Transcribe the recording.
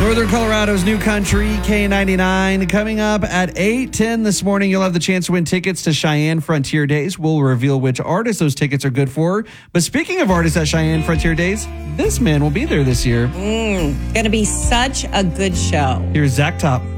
Northern Colorado's New Country, K99. Coming up at 8:10 this morning, you'll have the chance to win tickets to Cheyenne Frontier Days. We'll reveal which artists those tickets are good for. But speaking of artists at Cheyenne Frontier Days, this man will be there this year. Going to be such a good show. Here's Zach Top.